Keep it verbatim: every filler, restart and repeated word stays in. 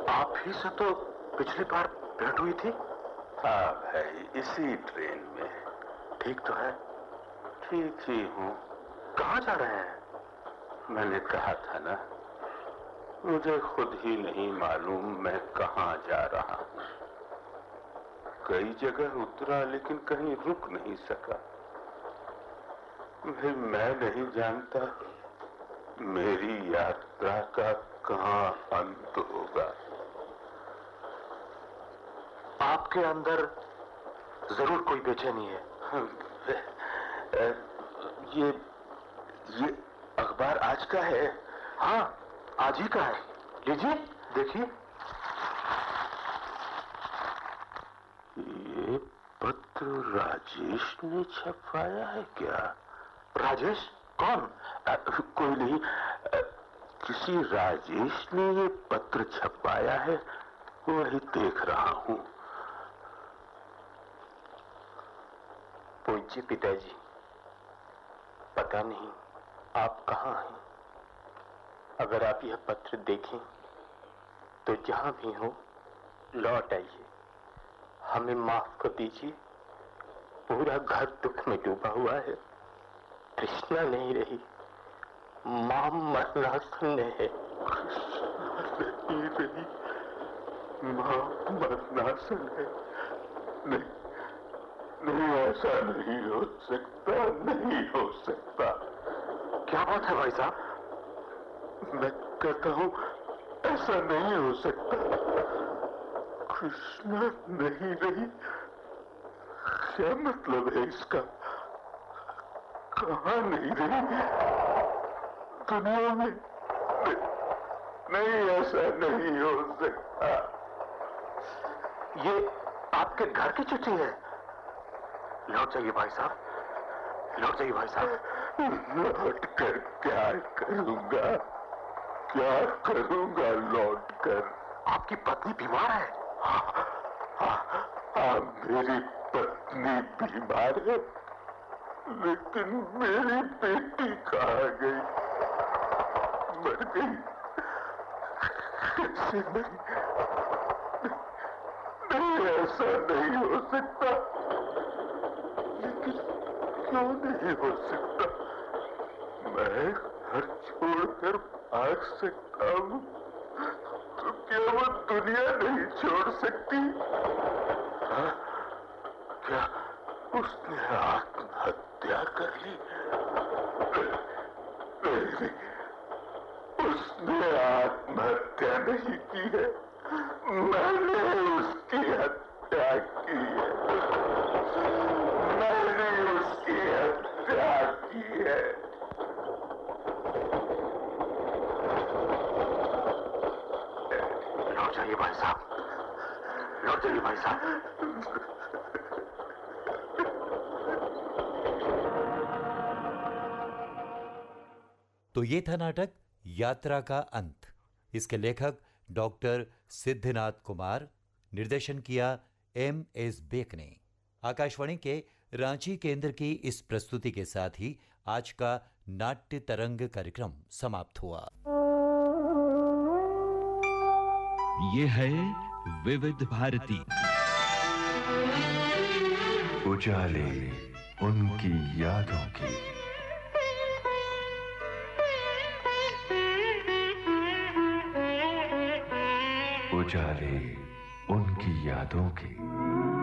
आप ही से तो पिछली बार भेंट हुई थी। हाँ भाई, इसी ट्रेन में। ठीक तो है? ठीक ही हूँ। कहाँ जा रहे हैं? मैंने कहा था ना, मुझे खुद ही नहीं मालूम मैं कहाँ जा रहा हूँ। कई जगह उतरा लेकिन कहीं रुक नहीं सका। भाई मैं नहीं जानता मेरी यात्रा का कहाँ अंत होगा। आपके अंदर जरूर कोई बेचैनी है। ये ये अखबार आज का है? हाँ, आज ही का है। लीजिए, देखिए। ये पत्र राजेश ने छपवाया है क्या? राजेश? कौन? आ, कोई नहीं, आ, किसी राजेश ने ये पत्र छपवाया है, वही देख रहा हूँ। पूज्य पिताजी, पता नहीं आप कहाँ हैं। अगर आप यह पत्र देखें तो जहां भी हो लौट आइए। हमें माफ कर दीजिए, पूरा घर दुख में डूबा हुआ है। तृष्णा नहीं रही, मां मरनासन है। नहीं रही, मां मरनासन है। नहीं नहीं, ऐसा नहीं हो सकता, नहीं हो सकता। क्या बात है भाई साहब? मैं कहता हूं ऐसा नहीं हो सकता। कृष्णा नहीं रही, क्या मतलब है इसका? कहां नहीं रही दुनिया में? नहीं, नहीं, ऐसा नहीं हो सकता। ये आपके घर की चिट्ठी है। लौट जाइए भाई साहब, लौट जाइए भाई साहब। लौट कर क्या करूंगा? क्या करूंगा लौट कर? आपकी पत्नी बीमार है। हाँ, हाँ, हाँ, मेरी पत्नी बीमार है, लेकिन मेरी बेटी कहाँ गई? मर गई? कैसे नहीं? नहीं, ऐसा नहीं हो सकता। लेकिन क्यों नहीं हो सकता? मैं घर छोड़कर भाग सकता हूँ, तो क्या वो दुनिया नहीं छोड़ सकती? हाँ? क्या उसने आत्महत्या कर ली? नहीं, उसने आत्महत्या नहीं की है, मैंने उसकी हत्या की है। मैंने उसकी हत्या की है। लौट जाइए भाई साहब, लौट जाइए भाई साहब। तो ये था नाटक यात्रा का अंत। इसके लेखक डॉक्टर सिद्धनाथ कुमार, निर्देशन किया एम एस बेक ने। आकाशवाणी के रांची केंद्र की इस प्रस्तुति के साथ ही आज का नाट्य तरंग कार्यक्रम समाप्त हुआ। ये है विविध भारती। उजाले उनकी यादों की। उजाले उनकी यादों की।